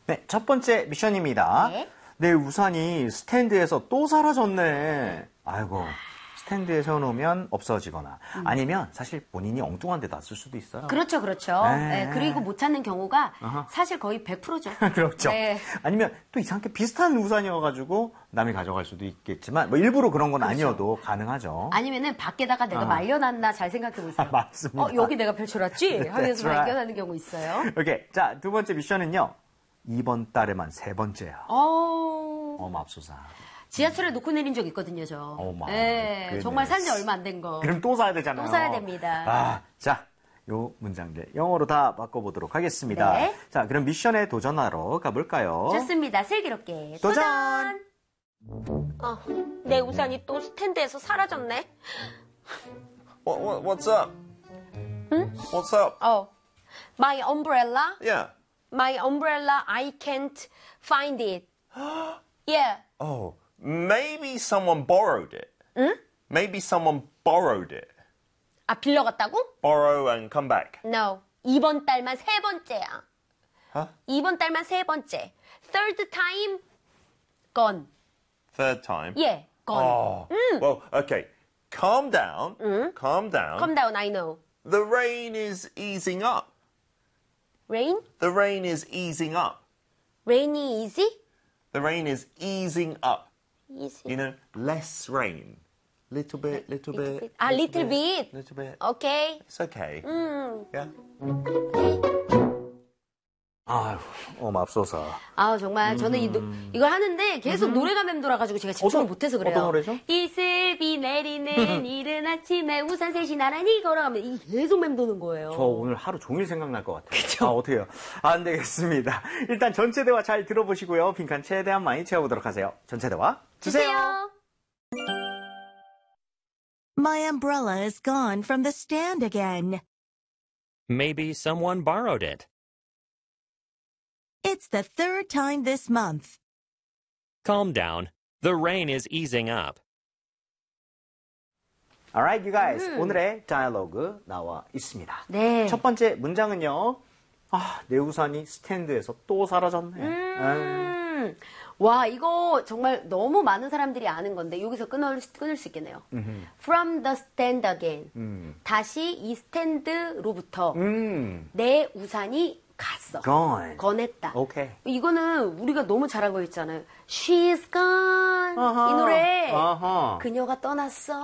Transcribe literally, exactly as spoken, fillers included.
네, 첫 번째 미션입니다. 네. 내 우산이 스탠드에서 또 사라졌네. 아이고, 스탠드에 세워놓으면 없어지거나 음. 아니면 사실 본인이 엉뚱한 데 놨을 수도 있어요. 그렇죠, 그렇죠. 네. 네, 그리고 못 찾는 경우가 어허. 사실 거의 백 퍼센트죠. 그렇죠. 네. 아니면 또 이상하게 비슷한 우산이어가지고 남이 가져갈 수도 있겠지만 뭐 일부러 그런 건 그렇죠. 아니어도 가능하죠. 아니면은 밖에다가 내가 어. 말려놨나 잘 생각해 보세요. 아, 맞습니다. 어, 여기 내가 펼쳐놨지? 하면서 That's right. 발견하는 경우 있어요. 오케이. 자, 두 번째 미션은요. 이번 달에만 세 번째야. 어... 어, 맙소사. 지하철에 놓고 내린 적 있거든요, 저. 오 마이 네, 굿네스. 정말 산 지 얼마 안 된 거. 그럼 또 사야 되잖아요. 또 사야 됩니다. 아, 자, 요 문장들 영어로 다 바꿔보도록 하겠습니다. 네. 자, 그럼 미션에 도전하러 가볼까요? 좋습니다. 슬기롭게 도전! 도전! 어, 내 우산이 또 스탠드에서 사라졌네. What, what, what's up? 응? What's up? 어, my umbrella, Yeah. my umbrella, I can't find it. Yeah. Oh, maybe someone borrowed it. 응? Maybe someone borrowed it. 아, 빌려갔다고? Borrow and come back. No. 이번 달만 세 번째야. Huh? 이번 달만 세 번째. Third time, gone. Third time. 예, gone. Oh. Well, okay. Calm down. Calm down. Calm down, I know. The rain is easing up. Rain? The rain is easing up. Rainy easy? The rain is easing up. Easy. You know, less rain. Little bit, little, Little bit. bit. Ah, little bit. Little bit. Okay. It's okay. 음. Yeah. 아휴, 어, 맙소사. 아, 정말 저는 이 노, 이걸 하는데 계속 노래가 맴돌아가지고 제가 집중을 어떤- 못해서 그래요. 어떤 노래죠? 이슬비 내리는 이른 아침에 우산 셋이 나란히 걸어가면 이 계속 맴도는 거예요. 저 오늘 하루 종일 생각날 것 같아요. 그쵸? 아, 어떻게 해요? 안 되겠습니다. 일단 전체 대화 잘 들어보시고요. 빈칸 최대한 많이 채워보도록 하세요. 전체 대화 주세요. 주세요. My umbrella is gone from the stand again. Maybe someone borrowed it. It's the third time this month. Calm down. The rain is easing up. Alright, you guys. 오늘의 다이얼로그 나와 있습니다. 네. 첫 번째 문장은요. 아, 내 우산이 스탠드에서 또 사라졌네. 음. 와, 이거 정말 너무 많은 사람들이 아는 건데 여기서 끊을, 끊을 수 있겠네요. From the stand again. 음. 다시 이 스탠드로부터 음. 내 우산이 갔어. Gone. 건했다. 오케이. 이거는 우리가 너무 잘한 거 있잖아요. She's gone. 아하. 이 노래. 아하. 그녀가 떠났어.